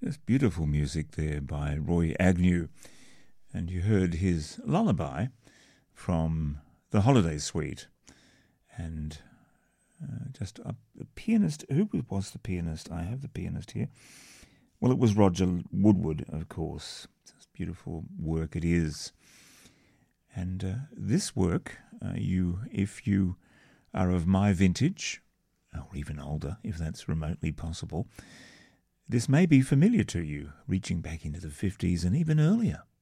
There's beautiful music there by Roy Agnew, and you heard his lullaby from the Holiday Suite. And just a pianist. Who was the pianist? I have the pianist here. Well, it was Roger Woodward, of course. It's beautiful work it is. And this work, if you are of my vintage, or even older, if that's remotely possible, this may be familiar to you, reaching back into the 50s and even earlier.